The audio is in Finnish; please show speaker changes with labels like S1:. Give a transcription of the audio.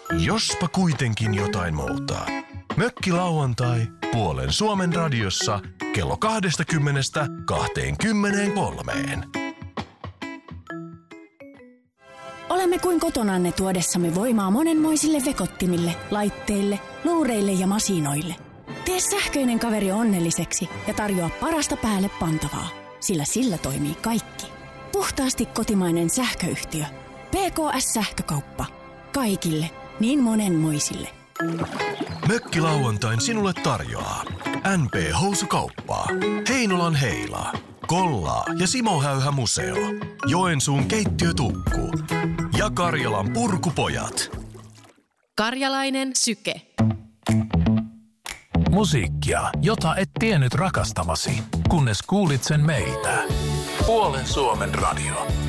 S1: Jospa kuitenkin jotain muuta. Mökkilauantai puolen Suomen radiossa kello 20:23.
S2: Olemme kuin kotonanne tuodessamme voimaa monenmoisille vekottimille, laitteille, luureille ja masinoille. Tee sähköinen kaveri onnelliseksi ja tarjoa parasta päälle pantavaa, sillä sillä toimii kaikki. Puhtaasti kotimainen sähköyhtiö. PKS-sähkökauppa. Kaikille, niin monenmoisille.
S1: Mökkilauantain sinulle tarjoaa NP-housukauppaa, Heinolan Heila, Kollaa ja Simo Häyhä Museo, Joensuun keittiötukku ja Karjalan Purkupojat.
S3: Karjalainen syke.
S4: Musiikkia, jota et tiennyt rakastavasi, kunnes kuulit sen meiltä. Puolen Suomen radio.